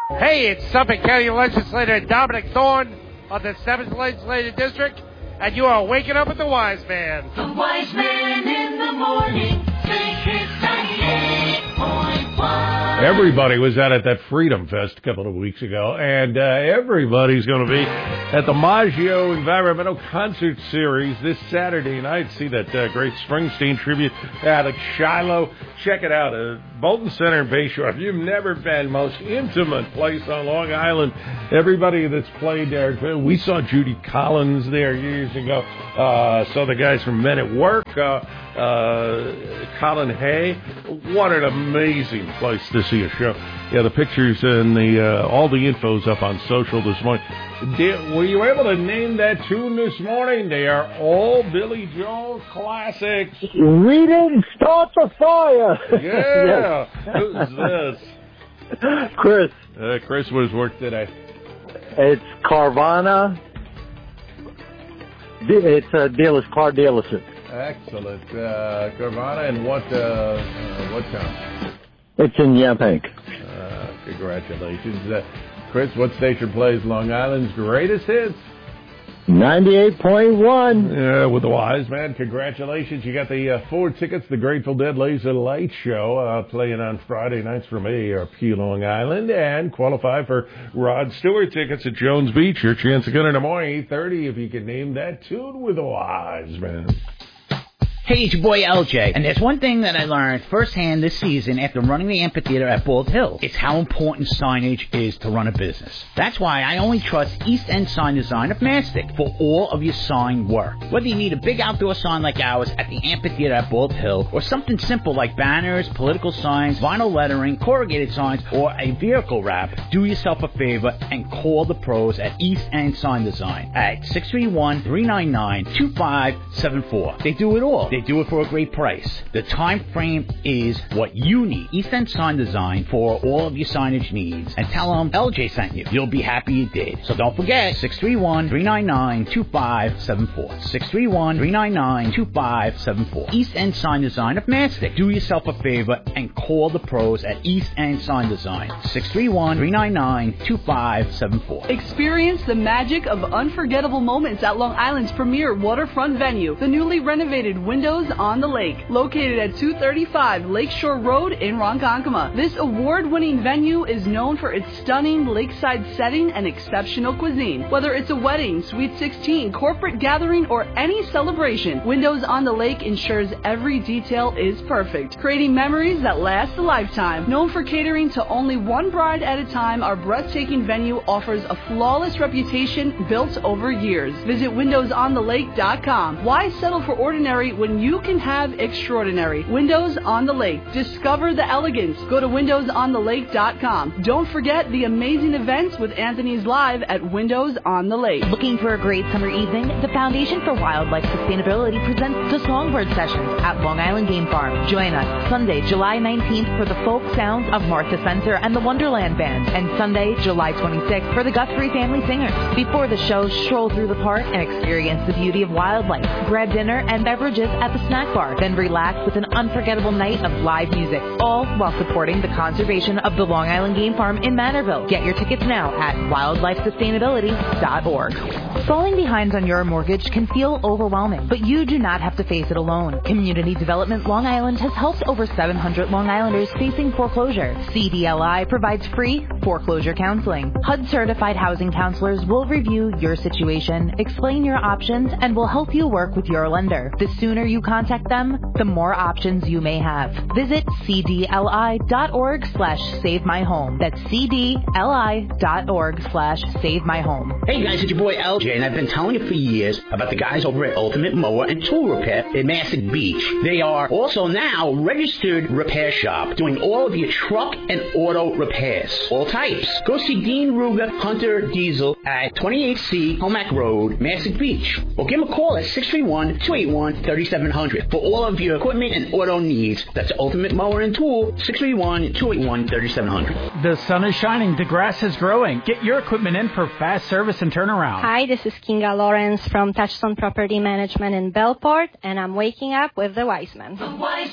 Hey, it's Suffolk County Legislator Dominic Thorne of the 7th Legislative District, and you are waking up with the Wise Man. The Wise Man in the morning, Big Hits 98.1. Everybody was out at that Freedom Fest a couple of weeks ago, and everybody's going to be at the Maggio Environmental Concert Series this Saturday night. See that great Springsteen tribute out at Shiloh. Check it out, Bolton Center in Bayshore. If you've never been, most intimate place on Long Island. Everybody that's played there, we saw Judy Collins there years ago. Saw the guys from Men at Work, Colin Hay. What an amazing place to see a show. Yeah, the pictures and all the info's up on social this morning. Were you able to name that tune this morning? They are all Billy Joel classics. We didn't start the fire. Yeah. Who's this? Chris. Chris was work today. It's Carvana. It's a car dealership. Excellent. Carvana, and what town? It's in Yaphank. Congratulations. Chris, what station plays Long Island's greatest hits? 98.1. Yeah, with the Wise Man. Congratulations. You got the 4 tickets, the Grateful Dead Laser Light Show, playing on Friday nights from ARP Long Island, and qualify for Rod Stewart tickets at Jones Beach. Your chance to get in the morning, 8:30, if you can name that tune with the Wise Man. Hey, it's your boy LJ, and there's one thing that I learned firsthand this season after running the amphitheater at Bald Hill. It's how important signage is to run a business. That's why I only trust East End Sign Design of Mastic for all of your sign work. Whether you need a big outdoor sign like ours at the amphitheater at Bald Hill, or something simple like banners, political signs, vinyl lettering, corrugated signs, or a vehicle wrap, do yourself a favor and call the pros at East End Sign Design at 631-399-2574. They do it all. They do it for a great price. The time frame is what you need. East End Sign Design for all of your signage needs. And tell them LJ sent you. You'll be happy you did. So don't forget, 631-399-2574. 631-399-2574. East End Sign Design of Mastic. Do yourself a favor and call the pros at East End Sign Design. 631-399-2574. Experience the magic of unforgettable moments at Long Island's premier waterfront venue, the newly renovated Windows on the Lake, located at 235 Lakeshore Road in Ronkonkoma. This award-winning venue is known for its stunning lakeside setting and exceptional cuisine. Whether it's a wedding, Sweet 16, corporate gathering, or any celebration, Windows on the Lake ensures every detail is perfect, creating memories that last a lifetime. Known for catering to only one bride at a time, our breathtaking venue offers a flawless reputation built over years. Visit windowsonthelake.com. Why settle for ordinary when you can have extraordinary? Windows on the Lake. Discover the elegance. Go to windowsonthelake.com. Don't forget the amazing events with Anthony's Live at Windows on the Lake. Looking for a great summer evening? The Foundation for Wildlife Sustainability presents the Songbird Sessions at Long Island Game Farm. Join us Sunday, July 19th for the folk sounds of Martha Spencer and the Wonderland Band, and Sunday, July 26th for the Guthrie Family Singers. Before the show, stroll through the park and experience the beauty of wildlife. Grab dinner and beverages at the snack bar, then relax with an unforgettable night of live music, all while supporting the conservation of the Long Island Game Farm in Manorville. Get your tickets now at wildlifesustainability.org. Falling behind on your mortgage can feel overwhelming, but you do not have to face it alone. Community Development Long Island has helped over 700 Long Islanders facing foreclosure. CDLI provides free foreclosure counseling. HUD-certified housing counselors will review your situation, explain your options, and will help you work with your lender. The sooner you contact them, the more options you may have. Visit cdli.org/savemyhome. That's cdli.org/savemyhome. Hey guys, it's your boy LJ, and I've been telling you for years about the guys over at Ultimate Mower and Tool Repair in Massac Beach. They are also now registered repair shop, doing all of your truck and auto repairs, all types. Go see Dean Ruger Hunter Diesel at 28C Homack Road, Massac Beach, or give him a call at 631-281-3700 for all of your equipment and auto needs. That's Ultimate Mower and Tool, 631-281-3700. The sun is shining, the grass is growing. Get your equipment in for fast service and turnaround. Hi, this is Kinga Lawrence from Touchstone Property Management in Bellport, and I'm waking up with the Wise Man. The Wise